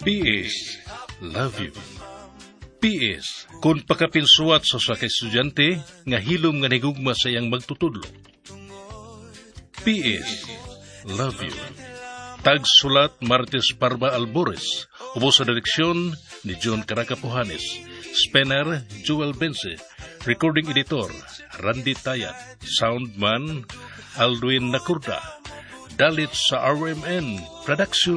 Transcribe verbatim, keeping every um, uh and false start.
P S. Love you. P S. Kung pakapinsuat sa sa estudyante, nga hilom nga nigugma sa iyang magtutudlo. P S. Love you. Tagsulat Martes Parba Albores. Ubo sa direksyon ni John Caracapuhanes. Spener Joel Bense. Recording editor Randy Tayat. Soundman Aldwin Nakurda. Dalit sa R M N Production